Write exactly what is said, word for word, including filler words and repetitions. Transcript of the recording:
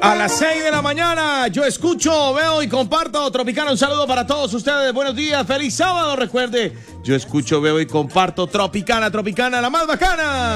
A las seis de la mañana, yo escucho, veo y comparto Tropicana. Un saludo para todos ustedes. Buenos días, feliz sábado. Recuerde, yo escucho, veo y comparto Tropicana, Tropicana, la más bacana.